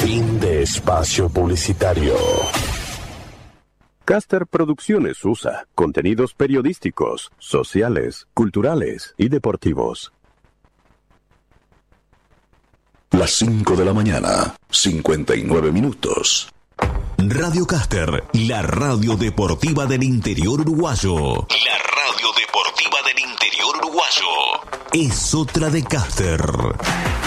Fin de espacio publicitario. Caster Producciones USA. Contenidos periodísticos, sociales, culturales y deportivos. Las 5 de la mañana, 59 minutos. Radio Caster, la radio deportiva del interior uruguayo. La radio deportiva del interior uruguayo. Es otra de Caster.